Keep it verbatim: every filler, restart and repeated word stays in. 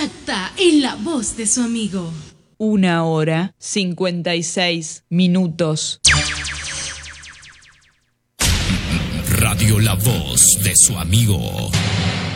exacta en la voz de su amigo. Una hora cincuenta y seis minutos. Radio La Voz de su amigo.